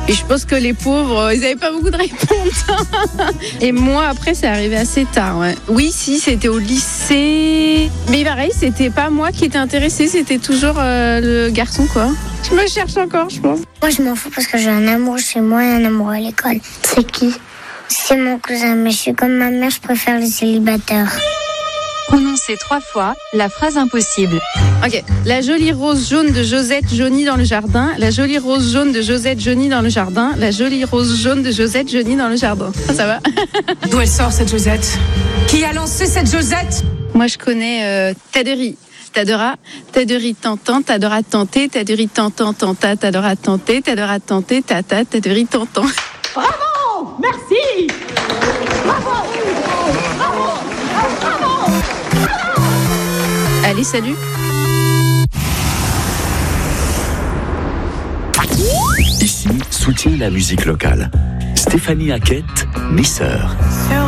Et je pense que les pauvres, ils n'avaient pas beaucoup de réponses. Et moi, après, c'est arrivé assez tard. Ouais. Oui, si, c'était au lycée. Mais pareil, c'était pas moi qui étais intéressée, c'était toujours le garçon, quoi. Je me cherche encore, je pense. Moi, je m'en fous parce que j'ai un amour chez moi et un amour à l'école. C'est qui? C'est mon cousin, mais je suis comme ma mère, je préfère les célibataires. Prononcez 3 fois la phrase impossible. Ok. La jolie rose jaune de Josette jaunie dans le jardin. La jolie rose jaune de Josette jaunie dans le jardin. La jolie rose jaune de Josette jaunie dans le jardin. Ça va? D'où elle sort cette Josette? Qui a lancé cette Josette? Moi, je connais Taderi. T'adoras, Taderi tentant, t'adoras tenter, Taderi tentant, tenta, t'adoras tenter, t'adoras tenter, tata, Taderi tentant. Bravo! Merci! Bravo! Bravo! Bravo! Allez, salut! Ici, soutient la musique locale. Stéphanie Hackett, Misseur.